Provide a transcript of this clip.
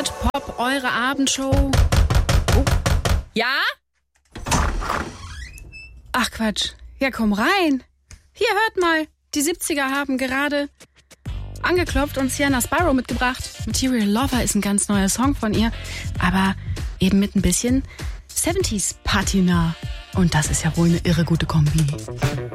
hört Pop, eure Abendshow. Oh. Ja? Ach Quatsch. Ja, komm rein. Hier, hört mal. Die 70er haben gerade angeklopft und Sienna Sparrow mitgebracht. Material Lover ist ein ganz neuer Song von ihr, aber eben mit ein bisschen 70s Patina. Und das ist ja wohl eine irre gute Kombi.